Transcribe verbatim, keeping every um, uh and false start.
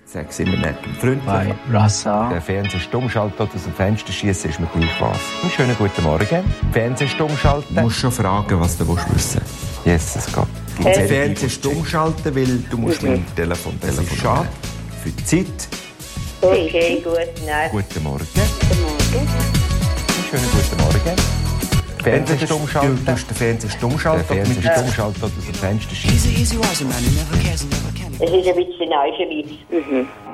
Sag's immer nett und freundlich. Bei Rassa. Der Fernseher stumm schalten oder aus dem Fenster schießen ist mir gleich was. Einen schönen guten Morgen. Fernseher stumm schalten. Du musst schon fragen, was du wissen willst. Jesus Gott. Gibt's den Fernseher stumm schalten, weil du musst mhm. mit dem Telefon telefonieren. Das ist schade für die Zeit. Okay, gut, nein. Guten Morgen. Guten Morgen. Einen schönen guten Morgen. Fernseher stumm schalten. Du musst den Fernseher stumm schalten. Der Fernseher stumm schalten oder aus dem Fenster schießen. Es ist ein bisschen neu für mich. Mhm.